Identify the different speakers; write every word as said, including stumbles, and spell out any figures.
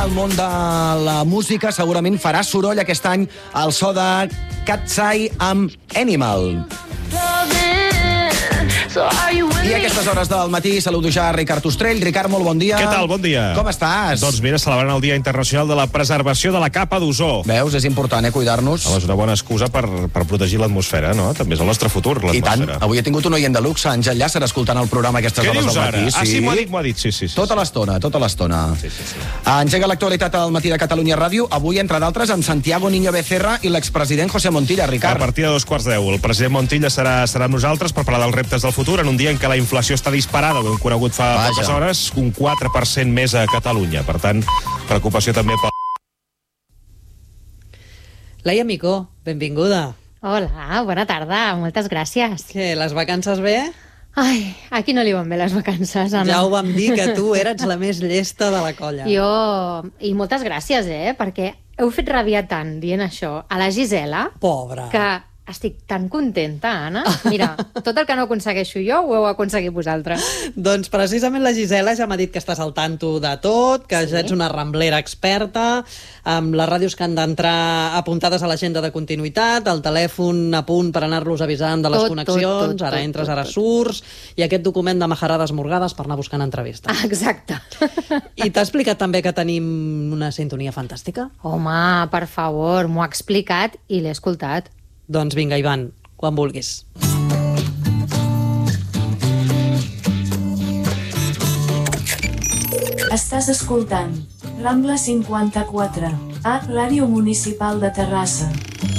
Speaker 1: El món de la música segurament farà soroll aquest any al so de Katseye amb Animal. I a aquestes hores del matí saludo ja a Ricard Ostrell. Ricard, molt bon dia.
Speaker 2: Què tal? Bon dia.
Speaker 1: Com estàs?
Speaker 2: Doncs mira, celebrant el Dia Internacional de la Preservació de la Capa d'Ozó.
Speaker 1: Veus, és important, eh, cuidar-nos.
Speaker 2: És una bona excusa per, per protegir l'atmosfera, no? També és el nostre futur, l'atmosfera.
Speaker 1: I tant. Avui he tingut un oient de luxe, Àngel Llàcer, escoltant el programa a aquestes
Speaker 2: Què
Speaker 1: hores
Speaker 2: dius
Speaker 1: del
Speaker 2: ara?
Speaker 1: matí.
Speaker 2: Ah, sí, m'ho ha dit, m'ho ha dit. Sí, sí, sí,
Speaker 1: tota
Speaker 2: sí.
Speaker 1: l'estona, tota l'estona.
Speaker 2: Sí, sí, sí.
Speaker 1: Engega l'actualitat al matí de Catalunya Ràdio. Avui, entre d'altres, amb Santiago Niño Becerra i l'expresident José Montilla. Ricard.
Speaker 2: A partir de dos quarts deu, el president Montilla serà, serà amb nosaltres per parlar dels reptes del futur en un dia en què la inflació està disparada, ho hem conegut fa
Speaker 1: Vaja.
Speaker 2: poques hores, un quatre per cent més a Catalunya. Per tant, preocupació també pel...
Speaker 3: Laia Micó, benvinguda.
Speaker 4: Hola, bona tarda, moltes gràcies.
Speaker 3: Què, les vacances bé?
Speaker 4: Ai, aquí no li van bé les vacances, Anna.
Speaker 3: Ja ho vam dir, que tu eres la més llesta de la colla.
Speaker 4: Jo... I moltes gràcies, eh? Perquè heu fet rabiar tant dient això a la Gisela,
Speaker 3: Pobra.
Speaker 4: que estic tan contenta, Anna. Mira, tot el que no aconsegueixo jo ho heu aconseguit vosaltres.
Speaker 3: Doncs precisament la Gisela ja m'ha dit que estàs al tanto de tot, que
Speaker 4: Sí.
Speaker 3: ja ets una ramblera experta, amb les ràdios que han d'entrar apuntades a l'agenda de continuïtat, el telèfon a punt per anar-los avisant de les
Speaker 4: Tot,
Speaker 3: connexions,
Speaker 4: tot, tot,
Speaker 3: ara
Speaker 4: tot,
Speaker 3: entres,
Speaker 4: tot,
Speaker 3: ara
Speaker 4: tot.
Speaker 3: surts, i aquest document de majarades morgades per anar buscant entrevistes.
Speaker 4: Ah, exacte.
Speaker 3: I t'ha explicat també que tenim una sintonia fantàstica?
Speaker 4: Home, per favor, m'ho ha explicat i l'he escoltat.
Speaker 3: Doncs vinga, Ivan, quan vulguis.
Speaker 5: Estàs escoltant Rambla cinquanta-quatre, a Ràdio Municipal de Terrassa.